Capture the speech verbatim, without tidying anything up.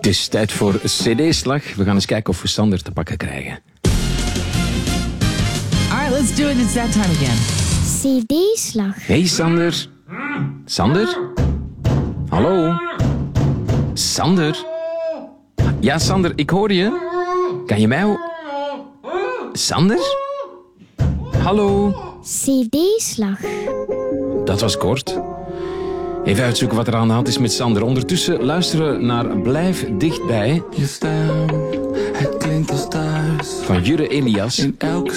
is tijd voor C D-slag. We gaan eens kijken of we Sander te pakken krijgen. Alright, let's do it. It's that time again. C D-slag. Hey Sander. Sander? Hallo? Sander? Ja, Sander, ik hoor je. Kan je mij ho- Sander? Hallo? C D-slag. Dat was kort. Even uitzoeken wat er aan de hand is met Sander. Ondertussen luisteren naar Blijf Dichtbij Je stem, het klinkt als thuis. van Jure Elias. In elke